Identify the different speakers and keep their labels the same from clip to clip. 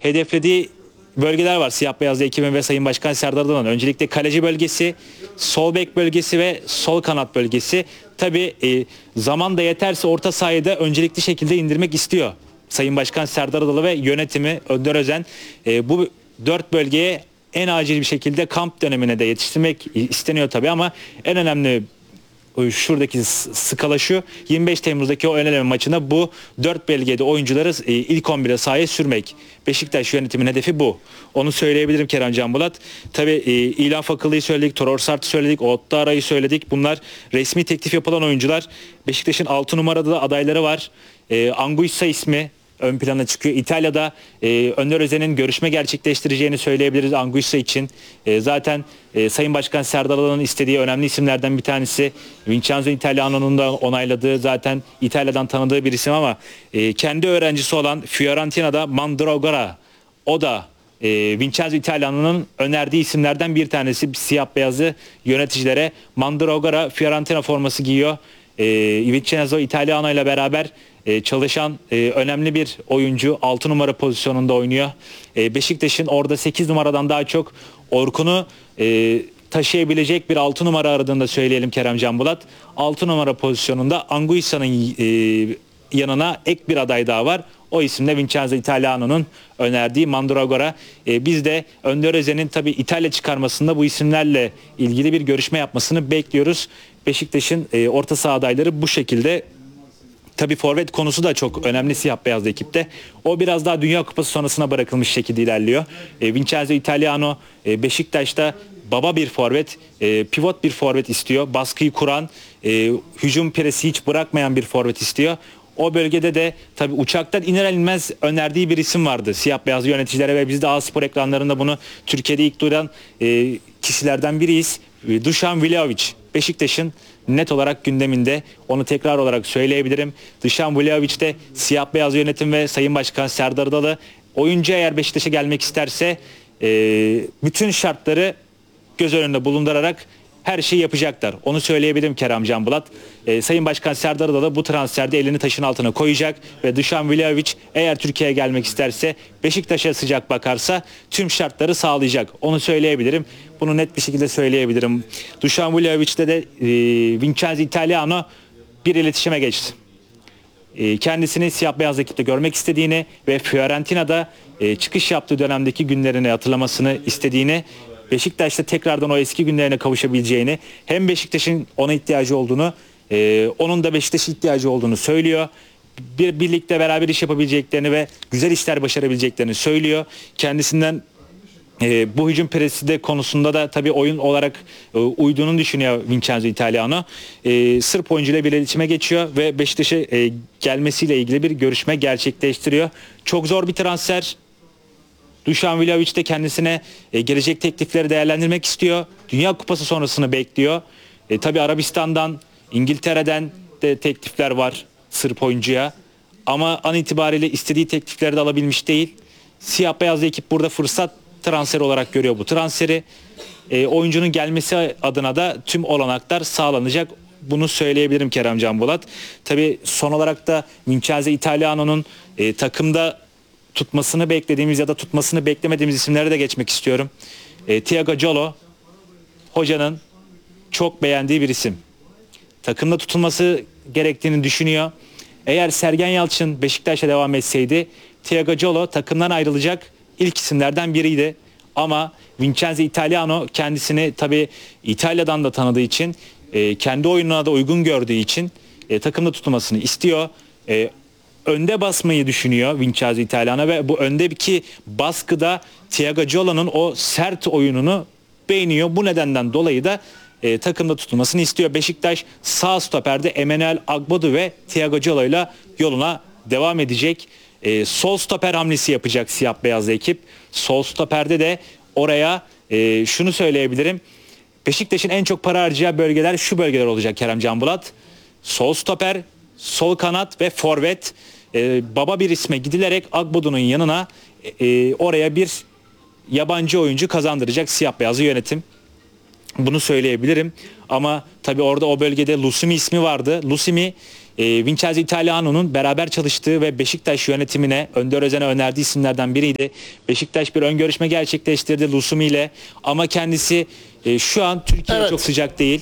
Speaker 1: hedeflediği bölgeler var siyah beyazlı ekibin ve Sayın Başkan Serdar Adalı'nın. Öncelikle kaleci bölgesi, sol bek bölgesi ve sol kanat bölgesi. Tabii zaman da yeterse orta sahayı da öncelikli şekilde indirmek istiyor Sayın Başkan Serdar Adalı ve yönetimi Önder Özen. Bu 4 bölgeye en acil bir şekilde kamp dönemine de yetiştirmek isteniyor tabii, ama en önemli şuradaki skala şu: 25 Temmuz'daki o ön eleme maçında bu 4 bölgede oyuncuları ilk 11'e sahaya sürmek. Beşiktaş yönetimin hedefi bu. Onu söyleyebilirim Kerem Canbulat. Tabii İlhan Fakılı'yı söyledik, Toror Sart'ı söyledik, Otta Ara'yı söyledik. Bunlar resmi teklif yapılan oyuncular. Beşiktaş'ın 6 numarada da adayları var. Anguissa ismi ön plana çıkıyor. İtalya'da Önder Özen'in görüşme gerçekleştireceğini söyleyebiliriz Anguissa için. Zaten Sayın Başkan Serdar Adalı'nın istediği önemli isimlerden bir tanesi. Vincenzo Italiano'nun da onayladığı, zaten İtalya'dan tanıdığı bir isim, ama kendi öğrencisi olan Fiorentina'da Mandragora, o da Vincenzo Italiano'nun önerdiği isimlerden bir tanesi. Siyah beyazı yöneticilere Mandragora Fiorentina forması giyiyor. Vincenzo Italiano ile beraber çalışan önemli bir oyuncu, 6 numara pozisyonunda oynuyor. Beşiktaş'ın orada 8 numaradan daha çok Orkun'u taşıyabilecek bir 6 numara aradığını da söyleyelim Kerem Canbulat. 6 numara pozisyonunda Anguissa'nın yanına ek bir aday daha var. O isim de Vincenzo Italiano'nun önerdiği Mandragora. Biz de Önder Özen'in tabii İtalya çıkarmasında bu isimlerle ilgili bir görüşme yapmasını bekliyoruz. Beşiktaş'ın orta saha adayları bu şekilde. Tabii forvet konusu da çok önemli siyah beyazlı ekipte. O biraz daha Dünya Kupası sonrasına bırakılmış şekilde ilerliyor. Vincenzo Italiano Beşiktaş'ta baba bir forvet, pivot bir forvet istiyor. Baskıyı kuran, hücum presi hiç bırakmayan bir forvet istiyor. O bölgede de tabii uçaktan iner inmez önerdiği bir isim vardı siyah beyazlı yöneticilere ve biz de A-Spor ekranlarında bunu Türkiye'de ilk duyan kişilerden biriyiz. Dušan Vlahović Beşiktaş'ın net olarak gündeminde, onu tekrar olarak söyleyebilirim. Dušan Vlahović de siyah beyaz yönetim ve Sayın Başkan Serdar Adalı, oyuncu eğer Beşiktaş'a gelmek isterse bütün şartları göz önünde bulundurarak her şeyi yapacaklar. Onu söyleyebilirim Kerem Canbulat. Sayın Başkan Serdar Adalı bu transferde elini taşın altına koyacak ve Dušan Vlahović eğer Türkiye'ye gelmek isterse, Beşiktaş'a sıcak bakarsa tüm şartları sağlayacak. Onu söyleyebilirim. Bunu net bir şekilde söyleyebilirim. Dušan Vlahović'te de Vincenzo Italiano bir iletişime geçti. Kendisini siyah beyaz ekipte görmek istediğini ve Fiorentina'da çıkış yaptığı dönemdeki günlerini hatırlamasını istediğini, Beşiktaş'ta tekrardan o eski günlerine kavuşabileceğini, hem Beşiktaş'ın ona ihtiyacı olduğunu, onun da Beşiktaş'a ihtiyacı olduğunu söylüyor. Birlikte beraber iş yapabileceklerini ve güzel işler başarabileceklerini söylüyor. Kendisinden bu hücum presi de konusunda da tabii oyun olarak uyduğunu düşünüyor Vincenzo Italiano. Sırp oyuncuyla bir iletişime geçiyor ve Beşiktaş'a gelmesiyle ilgili bir görüşme gerçekleştiriyor. Çok zor bir transfer. Dušan Vlahović de kendisine gelecek teklifleri değerlendirmek istiyor. Dünya Kupası sonrasını bekliyor. Tabii Arabistan'dan, İngiltere'den de teklifler var Sırp oyuncuya. Ama an itibariyle istediği teklifleri de alabilmiş değil. Siyah beyazlı ekip burada fırsat transferi olarak görüyor bu transferi. Oyuncunun gelmesi adına da tüm olanaklar sağlanacak. Bunu söyleyebilirim Kerem Canbulat. Tabii son olarak da Vincenzo Italiano'nun takımda tutmasını beklediğimiz ya da tutmasını beklemediğimiz isimlere de geçmek istiyorum. Thiago Jolo hocanın çok beğendiği bir isim. Takımda tutulması gerektiğini düşünüyor. Eğer Sergen Yalçın Beşiktaş'a devam etseydi Thiago Jolo takımdan ayrılacak ilk isimlerden biriydi. Ama Vincenzo Italiano kendisini tabii İtalya'dan da tanıdığı için, kendi oyununa da uygun gördüğü için takımda tutulmasını istiyor. Önde basmayı düşünüyor Vincenzo Italiano ve bu öndeki baskıda Thiago Jolo'nun o sert oyununu beğeniyor. Bu nedenden dolayı da takımda tutulmasını istiyor. Beşiktaş sağ stoperde Emmanuel Agbodu ve Thiago Jolo ile yoluna devam edecek. Sol stoper hamlesi yapacak siyah beyazlı ekip. Sol stoperde de oraya şunu söyleyebilirim. Beşiktaş'ın en çok para harcayacağı bölgeler şu bölgeler olacak Kerem Canbulat. Sol stoper, sol kanat ve forvet. Baba bir isme gidilerek Agbodu'nun yanına oraya bir yabancı oyuncu kazandıracak siyah beyazlı yönetim. Bunu söyleyebilirim. Ama tabii orada o bölgede Lusumi ismi vardı. Lusumi Vincenzo Italiano'nun beraber çalıştığı ve Beşiktaş yönetimine, Önder Özen'e önerdiği isimlerden biriydi. Beşiktaş bir ön görüşme gerçekleştirdi Lusumi ile ama kendisi şu an Türkiye'ye çok sıcak değil.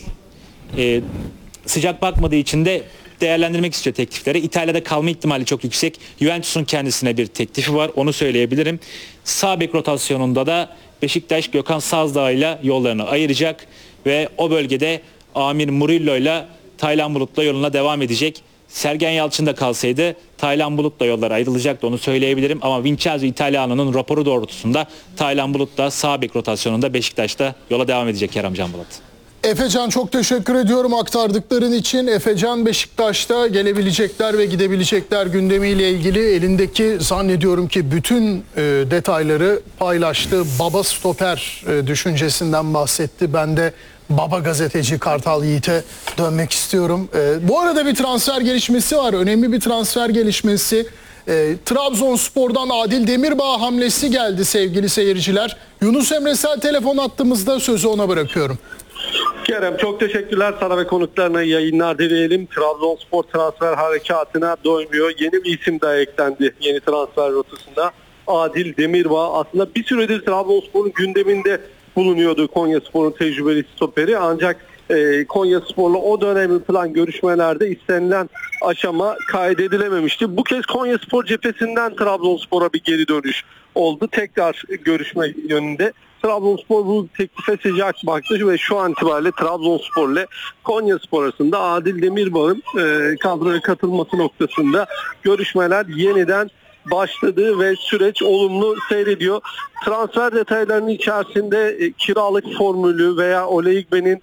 Speaker 1: Sıcak bakmadığı için de değerlendirmek istiyor teklifleri. İtalya'da kalma ihtimali çok yüksek. Juventus'un kendisine bir teklifi var. Onu söyleyebilirim. Sağ bek rotasyonunda da Beşiktaş Gökhan Sazdağ ile yollarını ayıracak ve o bölgede Amir Murillo ile Taylan Bulut'la yoluna devam edecek. Sergen Yalçın da kalsaydı Taylan Bulut'la yollar ayrılacaktı, onu söyleyebilirim. Ama Vincenzo Italiano'nun raporu doğrultusunda Taylan Bulut da sağ bek rotasyonunda Beşiktaş'ta yola devam edecek Kerem Can Bulat.
Speaker 2: Efecan, çok teşekkür ediyorum aktardıkların için. Efecan, Beşiktaş'ta gelebilecekler ve gidebilecekler gündemiyle ilgili elindeki zannediyorum ki bütün detayları paylaştı. Baba stoper düşüncesinden bahsetti. Ben de baba gazeteci Kartal Yiğit'e dönmek istiyorum. Bu arada bir transfer gelişmesi var. Önemli bir transfer gelişmesi. Trabzonspor'dan Adil Demirbağ hamlesi geldi sevgili seyirciler. Yunus Emre Sel telefon attığımızda sözü ona bırakıyorum.
Speaker 3: Kerem, çok teşekkürler sana ve konuklarına, yayınlar dileyelim. Trabzonspor transfer harekatına doymuyor. Yeni bir isim daha eklendi yeni transfer rotasında. Adil Demirbağ aslında bir süredir Trabzonspor'un gündeminde bulunuyordu, Konyaspor'un tecrübeli stoperi. Ancak Konyaspor'la o dönem yapılan görüşmelerde istenilen aşama kaydedilememişti. Bu kez Konyaspor cephesinden Trabzonspor'a bir geri dönüş oldu. Tekrar görüşme yönünde. Trabzonspor bu teklife sıcak baktı ve şu an itibariyle Trabzonspor ile Konyaspor arasında Adil Demirbağ'ın kadroya katılması noktasında görüşmeler yeniden başladı ve süreç olumlu seyrediyor. Transfer detaylarının içerisinde kiralık formülü veya Oleigbe'nin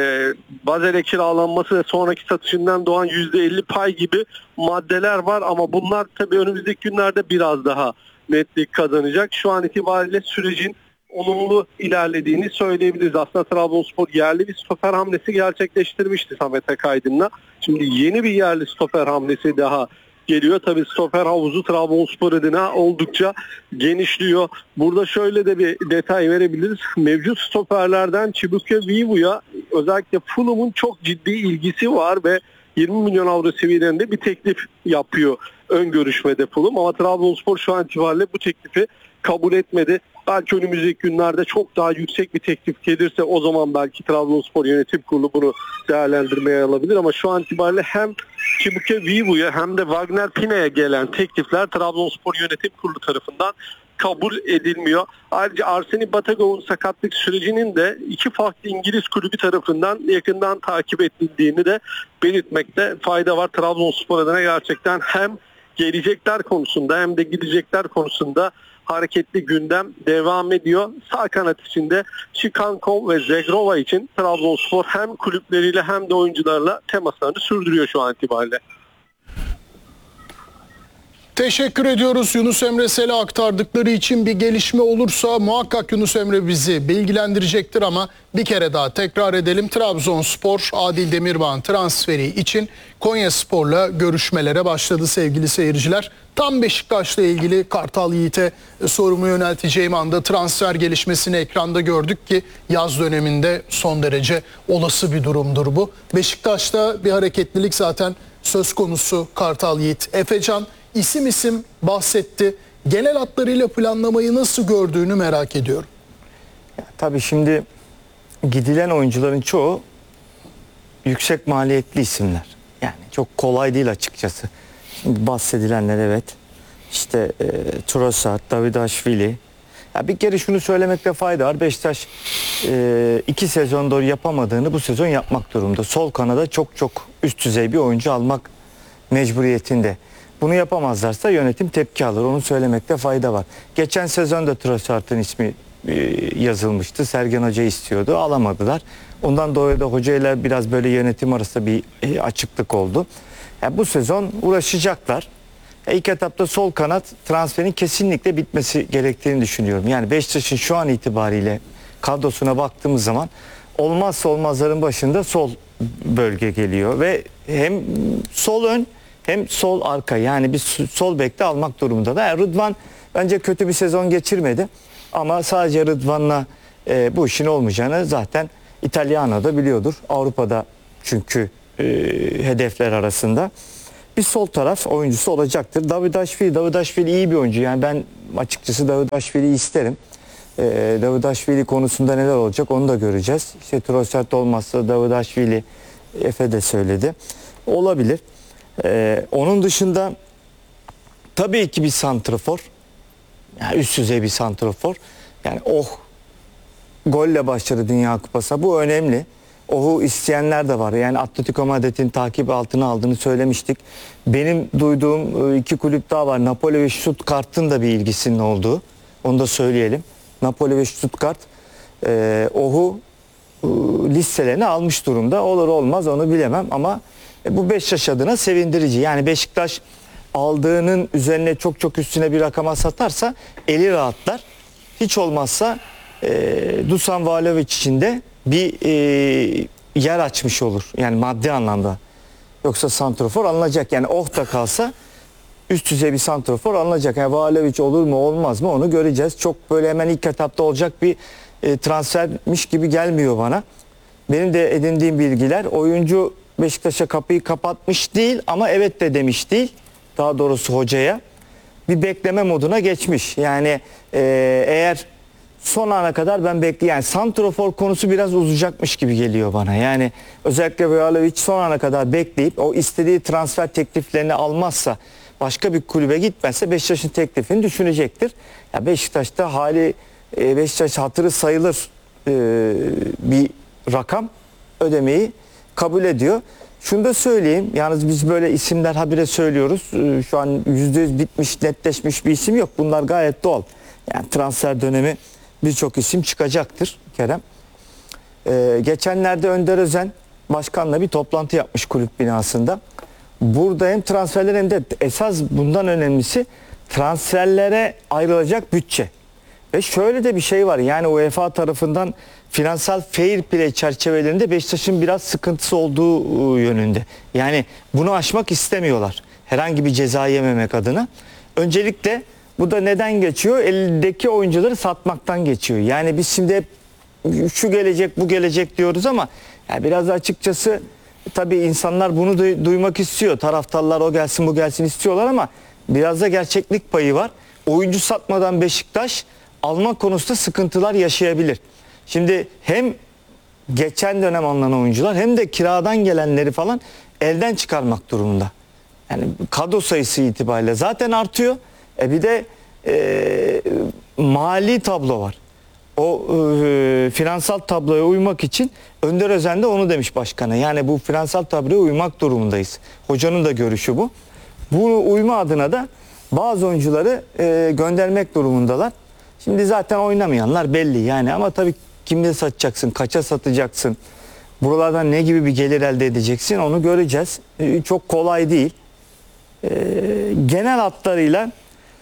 Speaker 3: Bazel'e kiralanması ve sonraki satışından doğan %50 pay gibi maddeler var ama bunlar tabii önümüzdeki günlerde biraz daha netlik kazanacak. Şu an itibariyle sürecin olumlu ilerlediğini söyleyebiliriz. Aslında Trabzonspor yerli bir stoper hamlesi gerçekleştirmişti Samet Akaydın'la. Şimdi yeni bir yerli stoper hamlesi daha geliyor. Tabii stoper havuzu Trabzonspor adına oldukça genişliyor. Burada şöyle de bir detay verebiliriz. Mevcut stoperlerden Chibuike Vivu'ya özellikle Fulham'ın çok ciddi ilgisi var ve 20 milyon avro seviyelerinde bir teklif yapıyor ön görüşmede Fulham. Ama Trabzonspor şu an itibariyle bu teklifi kabul etmedi. Belki önümüzdeki günlerde çok daha yüksek bir teklif gelirse o zaman belki Trabzonspor Yönetim Kurulu bunu değerlendirmeye alabilir. Ama şu an itibariyle hem Chibuike Vivu'ya hem de Wagner Pine'ye gelen teklifler Trabzonspor Yönetim Kurulu tarafından kabul edilmiyor. Ayrıca Arseni Batagov'un sakatlık sürecinin de iki farklı İngiliz kulübü tarafından yakından takip edildiğini de belirtmekte fayda var. Trabzonspor adına gerçekten hem gelecekler konusunda hem de gidecekler konusunda hareketli gündem devam ediyor. Sağ kanat içinde Şikankov ve Zegrova için Trabzonspor hem kulüpleriyle hem de oyuncularla temaslarını sürdürüyor şu an itibariyle.
Speaker 2: Teşekkür ediyoruz Yunus Emre Sel'e aktardıkları için. Bir gelişme olursa muhakkak Yunus Emre bizi bilgilendirecektir ama bir kere daha tekrar edelim. Trabzonspor Adil Demirbağ'ın transferi için Konyaspor'la görüşmelere başladı sevgili seyirciler. Tam Beşiktaş'la ilgili Kartal Yiğit'e sorumu yönelteceğim anda transfer gelişmesini ekranda gördük ki yaz döneminde son derece olası bir durumdur bu. Beşiktaş'ta bir hareketlilik zaten söz konusu Kartal Yiğit. Efecan isim bahsetti. Genel hatlarıyla planlamayı nasıl gördüğünü merak ediyorum.
Speaker 4: Tabii şimdi gidilen oyuncuların çoğu yüksek maliyetli isimler. Yani çok kolay değil açıkçası. Şimdi bahsedilenler evet. İşte Trossard, Davidashvili. Ya bir kere şunu söylemekte fayda var. Beşiktaş 2 sezondur yapamadığını bu sezon yapmak durumunda. Sol kanada çok üst düzey bir oyuncu almak mecburiyetinde. Bunu yapamazlarsa yönetim tepki alır. Onu söylemekte fayda var. Geçen sezon da Trossard'ın ismi yazılmıştı. Sergen Hoca istiyordu. Alamadılar. Ondan dolayı da hocayla biraz böyle yönetim arasında bir açıklık oldu. Yani bu sezon uğraşacaklar. İlk etapta sol kanat transferin kesinlikle bitmesi gerektiğini düşünüyorum. Yani Beşiktaş'ın şu an itibariyle kadrosuna baktığımız zaman olmazsa olmazların başında sol bölge geliyor ve hem sol ön hem sol arka, yani bir sol bekte almak durumunda da. Rıdvan bence kötü bir sezon geçirmedi ama sadece Rıdvan'la bu işin olmayacağını zaten İtalyano da biliyordur. Avrupa'da çünkü hedefler arasında. bir sol taraf oyuncusu olacaktır. Davidaşvili iyi bir oyuncu. Yani ben açıkçası Davidaşvili'yi isterim. Davidaşvili konusunda neler olacak onu da göreceğiz. İşte Trossard olmazsa Davidaşvili, Efe de söyledi. Olabilir. Onun dışında tabii ki bir santrafor. Yani üst düzey bir santrafor. Yani golle başladı Dünya Kupası. Bu önemli. İsteyenler de var. Yani Atletico Madrid'in takip altına aldığını söylemiştik. Benim duyduğum iki kulüp daha var. Napoli ve Stuttgart'ın da bir ilgisinin olduğu. Onu da söyleyelim. Napoli ve Stuttgart listelerini almış durumda. Olur olmaz onu bilemem ama bu Beşiktaş adına sevindirici. Yani Beşiktaş aldığının üzerine çok üstüne bir rakama satarsa eli rahatlar. Hiç olmazsa Dusan Vlahović için de bir yer açmış olur. Yani maddi anlamda. Yoksa santrafor alınacak. Yani da kalsa üst düzey bir santrafor alınacak. Yani Vlahović olur mu olmaz mı onu göreceğiz. Çok böyle hemen ilk etapta olacak bir transfermiş gibi gelmiyor bana. Benim de edindiğim bilgiler oyuncu Beşiktaş'a kapıyı kapatmış değil ama evet de demiş değil. Daha doğrusu hocaya bir bekleme moduna geçmiş. Yani eğer son ana kadar ben yani santrafor konusu biraz uzayacakmış gibi geliyor bana. Yani özellikle Vlahović son ana kadar bekleyip o istediği transfer tekliflerini almazsa, başka bir kulübe gitmezse Beşiktaş'ın teklifini düşünecektir. Ya Beşiktaş'ta Beşiktaş hatırı sayılır bir rakam ödemeyi kabul ediyor. Şunu da söyleyeyim. Yalnız biz böyle isimler habire söylüyoruz. Şu an %100 bitmiş, netleşmiş bir isim yok. Bunlar gayet doğal. Yani transfer dönemi birçok isim çıkacaktır Kerem. Geçenlerde Önder Özen başkanla bir toplantı yapmış kulüp binasında. Burada hem transferler hem de esas bundan önemlisi transferlere ayrılacak bütçe. Ve şöyle de bir şey var. Yani UEFA tarafından finansal fair play çerçevelerinde Beşiktaş'ın biraz sıkıntısı olduğu yönünde. Yani bunu aşmak istemiyorlar. Herhangi bir ceza yememek adına. Öncelikle bu da neden geçiyor? Eldeki oyuncuları satmaktan geçiyor. Yani biz şimdi hep şu gelecek bu gelecek diyoruz ama yani biraz açıkçası tabii insanlar bunu duymak istiyor. Taraftarlar o gelsin bu gelsin istiyorlar ama biraz da gerçeklik payı var. Oyuncu satmadan Beşiktaş alma konusunda sıkıntılar yaşayabilir. Şimdi hem geçen dönem alınan oyuncular hem de kiradan gelenleri falan elden çıkarmak durumunda. Yani kadro sayısı itibariyle zaten artıyor. Bir de mali tablo var. Finansal tabloya uymak için Önder Özen de onu demiş başkana. Yani bu finansal tabloya uymak durumundayız. Hocanın da görüşü bu. Bu uyma adına da bazı oyuncuları göndermek durumundalar. Şimdi zaten oynamayanlar belli yani ama tabii kimde satacaksın, kaça satacaksın, buralardan ne gibi bir gelir elde edeceksin onu göreceğiz. Çok kolay değil. Genel hatlarıyla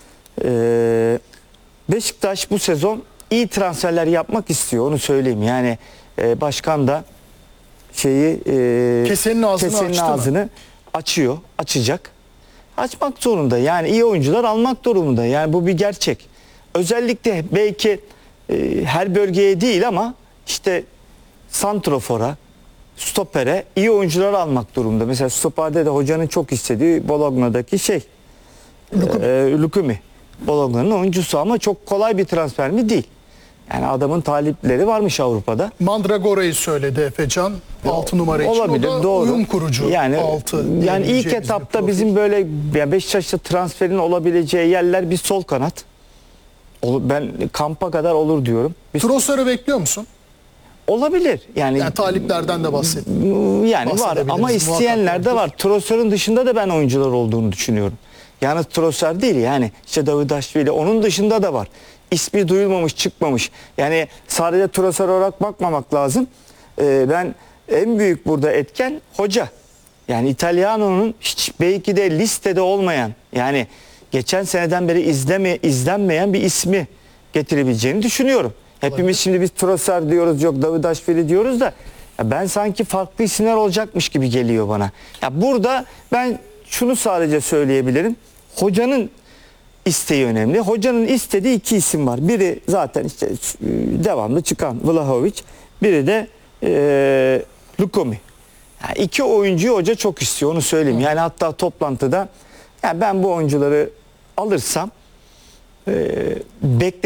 Speaker 4: Beşiktaş bu sezon iyi transferler yapmak istiyor onu söyleyeyim. Yani başkan da kesenin ağzını açacak. Açmak zorunda. Yani iyi oyuncular almak durumunda. Yani bu bir gerçek. Özellikle belki her bölgeye değil ama işte santrofora, stopere iyi oyuncular almak durumunda. Mesela stoperde de hocanın çok istediği Bologna'daki Lukumi. Bologna'nın oyuncusu ama çok kolay bir transfer mi? Değil. Yani adamın talipleri varmış Avrupa'da.
Speaker 2: Mandragora'yı söyledi Efecan. 6 numara için.
Speaker 4: Olabilir,
Speaker 2: o da
Speaker 4: doğru.
Speaker 2: uyum kurucu.
Speaker 4: Yani ilk etapta bizim böyle Beşiktaş'ta transferin olabileceği yerler bir sol kanat. Ben kampa kadar olur diyorum.
Speaker 2: Trossard'ı bekliyor musun?
Speaker 4: Olabilir. Yani
Speaker 2: taliplerden de bahsettim.
Speaker 4: Yani var ama isteyenler de var. Trossard'ın dışında da ben oyuncular olduğunu düşünüyorum. Yani Trossard değil yani işte Davidaşvili onun dışında da var. İsmi duyulmamış çıkmamış. Yani sadece Trossard olarak bakmamak lazım. Ben en büyük burada etken hoca. Yani İtalyano'nun hiç belki de listede olmayan yani geçen seneden beri izlenmeyen bir ismi getirebileceğini düşünüyorum. Hepimiz şimdi biz Trossard diyoruz yok Davidaşvili diyoruz da ben sanki farklı isimler olacakmış gibi geliyor bana. Ya burada ben şunu sadece söyleyebilirim. Hocanın isteği önemli. Hocanın istediği iki isim var. Biri zaten işte devamlı çıkan Vlahović, biri de Lukumi. Yani 2 oyuncuyu hoca çok istiyor, onu söyleyeyim. Yani hatta toplantıda, yani ben bu oyuncuları alırsam